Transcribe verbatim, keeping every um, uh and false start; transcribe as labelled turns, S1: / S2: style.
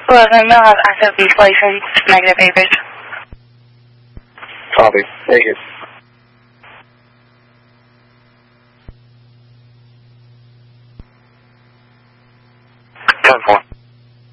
S1: eleven, they'll have active lease license, negative papers.
S2: Copy. Thank you. ten four.